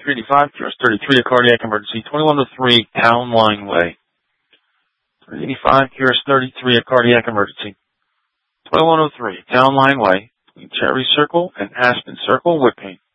385, QRS-33, a cardiac emergency. 2103, Town Line Way. 385, QRS-33, a cardiac emergency. 2103, Town Line Way, between Cherry Circle and Aspen Circle, with pain.